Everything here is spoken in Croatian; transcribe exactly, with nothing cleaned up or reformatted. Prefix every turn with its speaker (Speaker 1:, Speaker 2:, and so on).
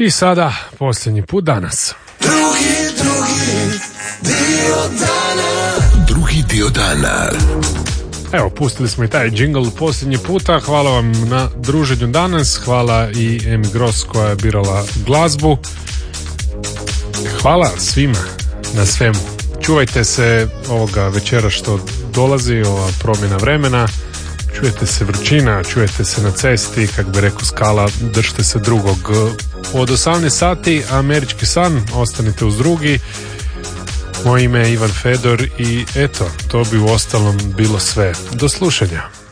Speaker 1: I sada posljednji put danas.
Speaker 2: Drugi, drugi dio dana. Drugi dio dana.
Speaker 1: Evo, pustili smo i taj džingl posljednji puta. Hvala vam na druženju danas. Hvala i Emi Gross koja je birala glazbu. Hvala svima na svemu. Čuvajte se ovoga večera što dolazi, ova promjena vremena. Čujete se vrućina, čujete se na cesti, kak bi rekao Skala, držite se drugog. Od osamnaest sati Američki san, ostanite uz drugi. Moje ime je Ivan Fedor i eto, to bi u ostalom bilo sve. Do slušanja.